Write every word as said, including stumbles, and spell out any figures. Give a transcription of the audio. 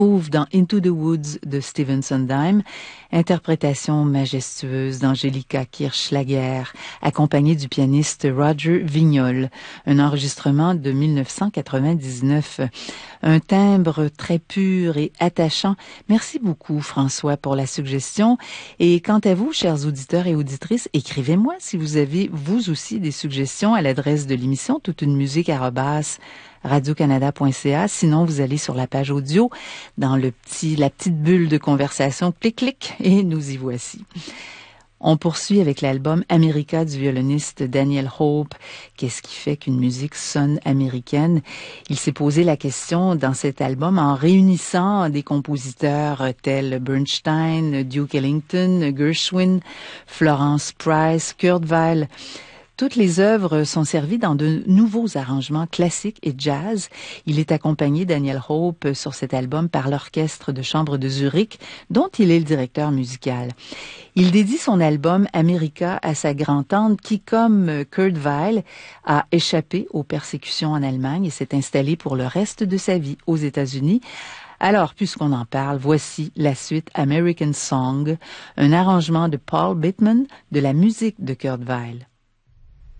Trouve dans Into the Woods de Stephen Sondheim, interprétation majestueuse d'Angelica Kirchschlager, accompagnée du pianiste Roger Vignol, un enregistrement de mille neuf cent quatre-vingt-dix-neuf. Un timbre très pur et attachant. Merci beaucoup, François, pour la suggestion. Et quant à vous, chers auditeurs et auditrices, écrivez-moi si vous avez, vous aussi, des suggestions à l'adresse de l'émission toute une musique arobase radio canada point c a. Sinon, vous allez sur la page audio, dans le petit, la petite bulle de conversation, clic-clic, et nous y voici. On poursuit avec l'album America du violoniste Daniel Hope. Qu'est-ce qui fait qu'une musique sonne américaine? Il s'est posé la question dans cet album en réunissant des compositeurs tels Bernstein, Duke Ellington, Gershwin, Florence Price, Kurt Weill. Toutes les œuvres sont servies dans de nouveaux arrangements classiques et jazz. Il est accompagné, Daniel Hope, sur cet album par l'Orchestre de chambre de Zurich, dont il est le directeur musical. Il dédie son album America à sa grand-tante qui, comme Kurt Weill, a échappé aux persécutions en Allemagne et s'est installée pour le reste de sa vie aux États-Unis. Alors, puisqu'on en parle, voici la suite American Song, un arrangement de Paul Bittman de la musique de Kurt Weill.